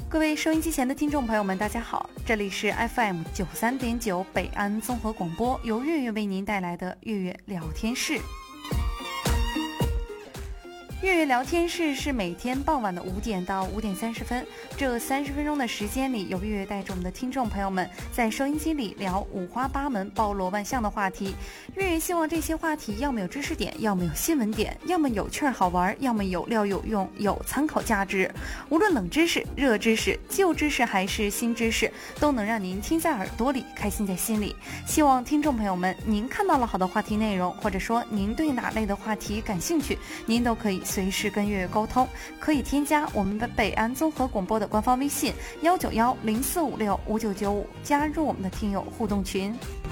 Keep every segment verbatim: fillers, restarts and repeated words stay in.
各位收音机前的听众朋友们，大家好，这里是 F M 九三点九北安综合广播，由月月为您带来的月月聊天室。月月聊天室是每天傍晚的五点到五点三十分，这三十分钟的时间里，由月月带着我们的听众朋友们在收音机里聊五花八门、包罗万象的话题。月月希望这些话题要么有知识点，要么有新闻点，要么有趣儿好玩，要么有料有用，有参考价值。无论冷知识、热知识、旧知识还是新知识，都能让您听在耳朵里，开心在心里。希望听众朋友们，您看到了好的话题内容，或者说您对哪类的话题感兴趣，您都可以随时跟月月沟通，可以添加我们的北安综合广播的官方微信幺九幺零四五六五九九五，加入我们的听友互动群。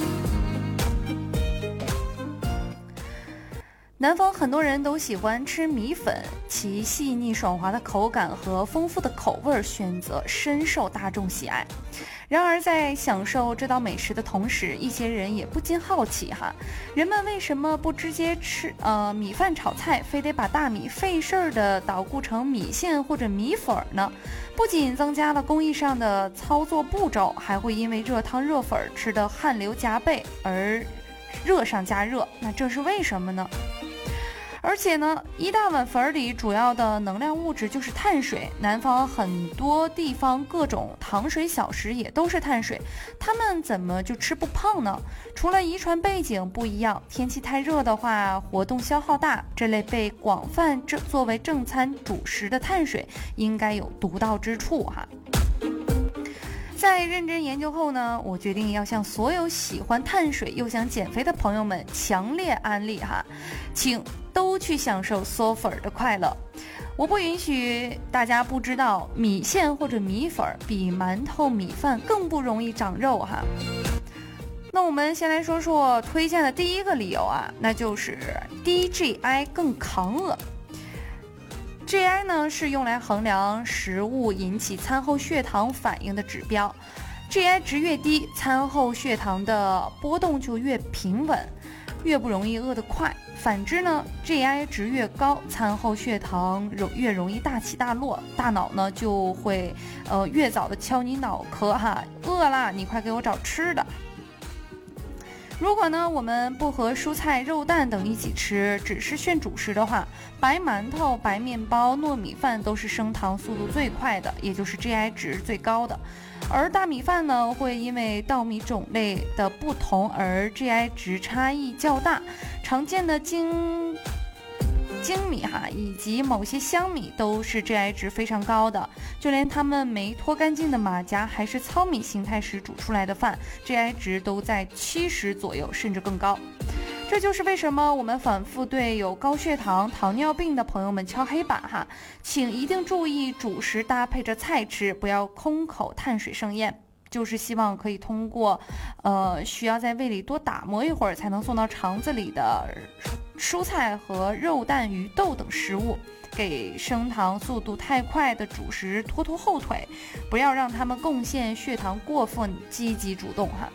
南方很多人都喜欢吃米粉，其细腻爽滑的口感和丰富的口味选择深受大众喜爱。然而在享受这道美食的同时，一些人也不禁好奇哈，人们为什么不直接吃呃米饭炒菜，非得把大米费事儿的捣鼓成米线或者米粉呢？不仅增加了工艺上的操作步骤，还会因为热汤热粉吃得汗流浃背而热上加热，那这是为什么呢？而且呢，一大碗粉里主要的能量物质就是碳水，南方很多地方各种糖水小食也都是碳水，他们怎么就吃不胖呢？除了遗传背景不一样，天气太热的话，活动消耗大，这类被广泛作为正餐主食的碳水应该有独到之处哈。在认真研究后呢，我决定要向所有喜欢碳水又想减肥的朋友们强烈安利哈，请都去享受嗦粉的快乐。我不允许大家不知道，米线或者米粉比馒头米饭更不容易长肉哈。那我们先来说说推荐的第一个理由啊，那就是低 G I 更抗饿。G I 呢是用来衡量食物引起餐后血糖反应的指标， G I 值越低，餐后血糖的波动就越平稳，越不容易饿得快。反之呢 G I 值越高，餐后血糖越容易大起大落，大脑呢就会呃越早的敲你脑壳哈，饿啦，你快给我找吃的。如果呢我们不和蔬菜、肉蛋等一起吃，只是炫主食的话，白馒头、白面包、糯米饭都是升糖速度最快的，也就是 G I 值最高的。而大米饭呢，会因为稻米种类的不同而 G I 值差异较大。常见的精精米哈以及某些香米都是 G I 值非常高的，就连他们没脱干净的马甲还是糙米形态时煮出来的饭 G I 值都在七十左右，甚至更高。这就是为什么我们反复对有高血糖、糖尿病的朋友们敲黑板哈，请一定注意主食搭配着菜吃，不要空口碳水盛宴。就是希望可以通过呃需要在胃里多打磨一会儿才能送到肠子里的蔬菜和肉蛋鱼豆等食物，给升糖速度太快的主食拖拖后腿，不要让他们贡献血糖过分积极主动哈。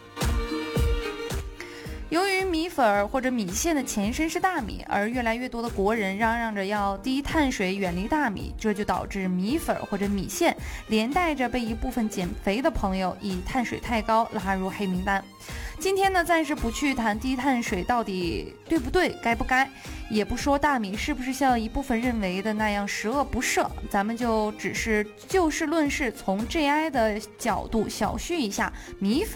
由于米粉或者米线的前身是大米，而越来越多的国人嚷嚷着要低碳水远离大米，这就导致米粉或者米线连带着被一部分减肥的朋友以碳水太高拉入黑名单。今天呢，暂时不去谈低碳水到底对不对，该不该，也不说大米是不是像一部分认为的那样十恶不赦，咱们就只是就事论事，从 G I 的角度小叙一下米粉